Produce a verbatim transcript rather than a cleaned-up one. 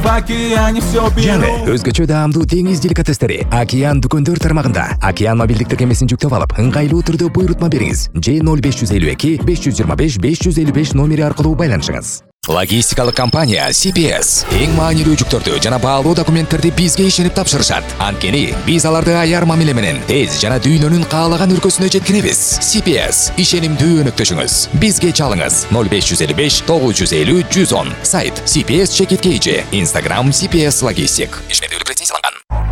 в океане все беру. Жаңы өзгөчө даамдуу деңиз деликатестери Океан дүкөндөр тармагында. Океан мобилдик тиркемесин жүктөп алып, ыңгайлуу түрдө буйрутма бериңиз. же ноль беш жүз элүү эки беш жүз жыйырма беш беш жүз элүү беш номери аркылуу байланышыңыз. Логистикалык компания си пи эс эң маанилүү жүктөрдү жана баалуу документтерди бизге ишенип тапшырышат. Анткени биз аларды аяр мамиле менен тез жана дүйнөнүн каалаган өлкөсүнө жеткиребиз. си пи эс ишенимдүү өнөктөшүңүз. Бизге чалыңыз ноль беш жүз элүү беш тогуз жүз элүү жүз он. Сайт си пи эс чекит кей джи. Instagram си пи эс Logistic. Ишмердүүлүк лицензияланган.